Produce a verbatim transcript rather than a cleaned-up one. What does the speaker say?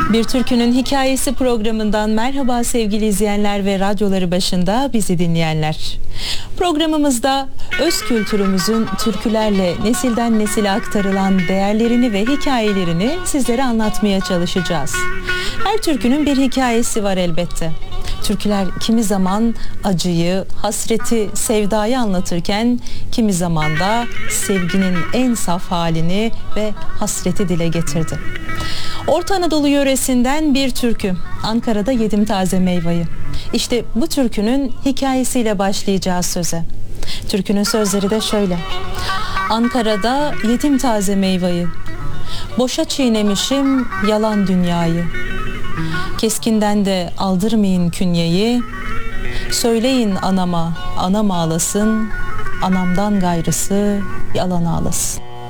Bir Türkünün Hikayesi programından merhaba sevgili izleyenler ve radyoları başında bizi dinleyenler. Programımızda öz kültürümüzün türkülerle nesilden nesile aktarılan değerlerini ve hikayelerini sizlere anlatmaya çalışacağız. Her türkünün bir hikayesi var elbette. Türküler kimi zaman acıyı, hasreti, sevdayı anlatırken kimi zaman da sevginin en saf halini ve hasreti dile getirdi. Orta Anadolu yöresinden bir türkü. Ankara'da yedim taze meyveyi. İşte bu türkünün hikayesiyle başlayacağız söze. Türkünün sözleri de şöyle. Ankara'da yedim taze meyveyi. Boşa çiğnemişim yalan dünyayı. Keskinden de aldırmayın künyeyi. Söyleyin anama, anam ağlasın. Anamdan gayrısı yalan ağlasın.